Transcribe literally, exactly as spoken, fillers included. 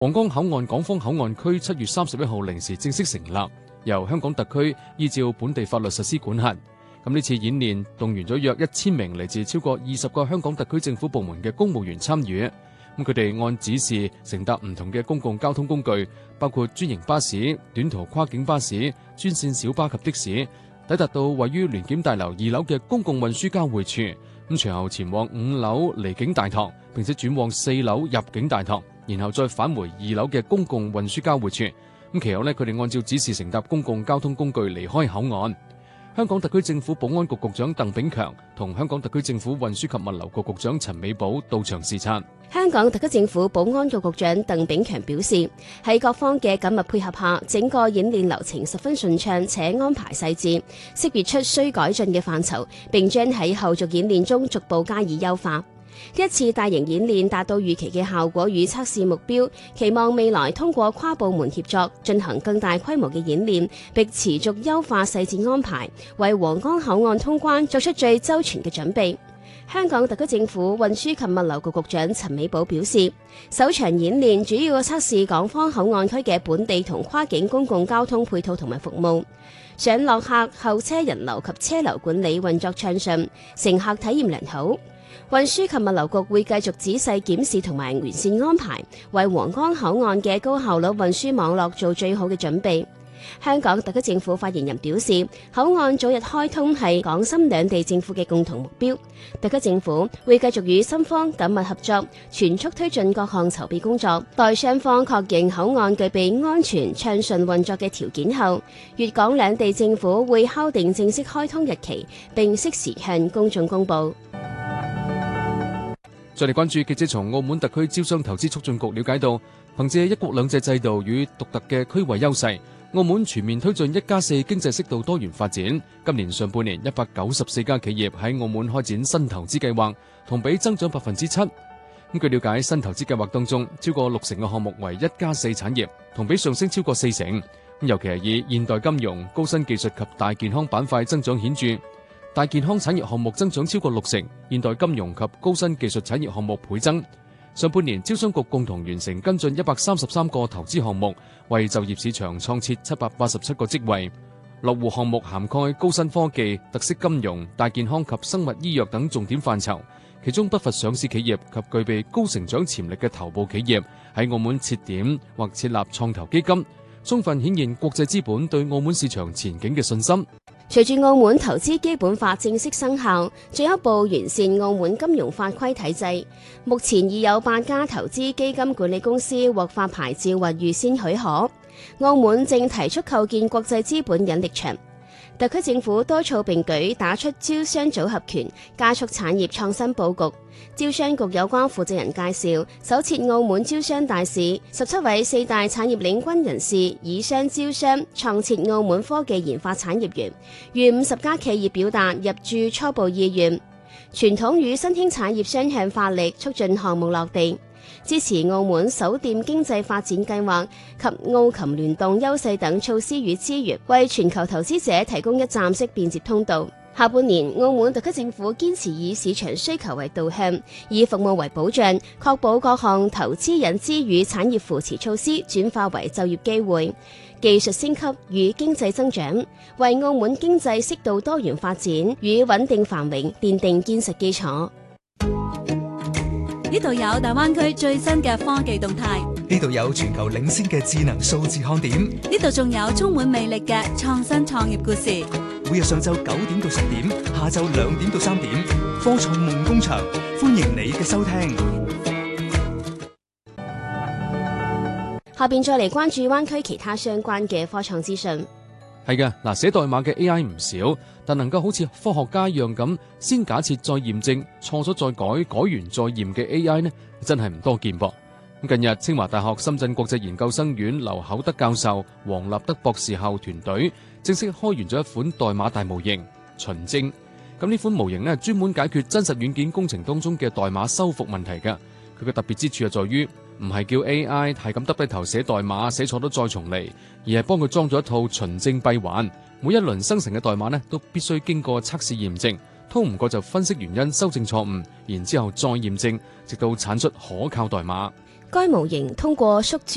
皇崗口岸港方口岸區七月三十一號零時正式成立，由香港特區依照本地法律實施管轄。咁呢次演練動員咗約一千名嚟自超過二十個香港特區政府部門嘅公務員參與。咁佢哋按指示乘搭唔同嘅公共交通工具，包括專營巴士、短途跨境巴士、專線小巴及的士，抵達到位於聯檢大樓二樓嘅公共運輸交匯處。咁隨後前往五樓離境大堂，並且轉往四樓入境大堂，然後再返回二樓嘅公共運輸交匯處。咁其後呢，佢哋按照指示乘搭公共交通工具離開口岸。香港特區政府保安局局長鄧炳強同香港特區政府運輸及物流局局長陳美寶到場視察。 香港特區政府保安局局長鄧炳強表示，喺各方嘅緊密配合下，整個演練流程十分順暢且安排細緻，識別出需改進嘅範疇，並將喺後續演練中逐步加以優化。呢一次大型演練達到預期嘅效果與測試目標，期望未來通過跨部門協作進行更大規模嘅演練，並持續優化細節安排，為皇崗口岸通關作出最周全嘅準備。香港特區政府運輸及物流局局長陳美寶表示，首場演練主要測試港方口岸區嘅本地同跨境公共交通配套同埋服務，上落客候車人流及車流管理運作暢順，乘客體驗良好。運輸及物流局會繼續仔細檢視同埋完善安排，為皇崗口岸嘅高效率運輸網絡做最好嘅準備。香港特區政府發言人表示，口岸早日開通係港深兩地政府嘅共同目標，特區政府會繼續與深方緊密合作，全速推進各項籌備工作，待雙方確認口岸具備安全暢順運作嘅條件後，粵港兩地政府會敲定正式開通日期，並適時向公眾公佈。 再嚟關注記者從澳門特區招商投資促進局了解到，憑借一國兩制制度與獨特嘅區位優勢，澳門全面推進一加四經濟適度多元發展。今年上半年一百九十四家企業喺澳門開展新投資計劃，同比增長百分之七。咁據了解，新投資計劃當中，超過六成嘅項目為一加四產業，同比上升超過四成。尤其係以現代金融、高新技術及大健康板塊增長顯著。大健康產業項目增長超過六成，現代金融及高新技術產業項目倍增。上半年招商局共同完成跟進一百三十三個投資項目，為就業市場創設七百八十七個職位。落戶項目涵蓋高新科技、特色金融、大健康及生物醫藥等重點範疇，其中不乏上市企業及具備高成長潛力嘅頭部企業喺澳門設點或設立創投基金，充分顯現國際資本對澳門市場前景嘅信心。 隨住澳門投資基本法正式生效，進一步完善澳門金融法規體制，目前已有八家投資基金管理公司獲發牌照或預先許可。澳門正提出構建國際資本引力場。特區政府多措並舉，打出招商組合拳，加速產業創新佈局。招商局有關負責人介紹，首設澳門招商大使，十七位四大產業領軍人士以商招商，創設澳門科技研發產業園，逾五十家企業表達入駐初步意願。傳統與新興產業雙向發力，促進項目落地。支持澳門首店經濟發展計劃及澳琴聯動優勢等措施與資源，為全球投資者提供一站式便捷通道。下半年，澳門特區政府堅持以市場需求為導向，以服務為保障，確保各項投資引資與產業扶持措施轉化為就業機會、技術升級與經濟增長，為澳門經濟適度多元發展與穩定繁榮奠定堅實基礎。 呢度有大灣區最新嘅科技動態， 呢度有全球領先嘅智能數字看點， 呢度仲有充滿魅力嘅創新創業故事。 每日上晝九點到十點，下晝兩點到三點，科創夢工場，歡迎你嘅收聽。 下邊再嚟關注灣區其他相關嘅科創資訊。 係嘅，嗱，寫代碼嘅 A I 唔少，但能夠好似科學家一樣咁先假設再驗證，錯咗再改，改完再驗嘅 A I 呢，真係唔多見噃。近日，清華大學深圳國際研究生院劉厚德教授、黃立德博士後團隊正式開源咗一款代碼大模型秦正。咁呢款模型呢，專門解決真實軟件工程當中嘅代碼修復問題嘅。佢嘅特別之處係在於，唔係叫 A I 係咁耷低頭寫代碼，寫錯都再重嚟，而係幫佢裝咗一套秦正閉環，每一輪生成嘅代碼呢，都必須經過測試驗證，通唔過就分析原因，修正錯誤，然之後再驗證，直到產出可靠代碼。 該模型通過縮